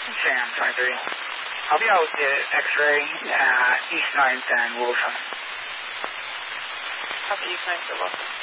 Sam 23. I'll be out with the X-ray East 9th and Wilson. Copy East 9th and Wilson.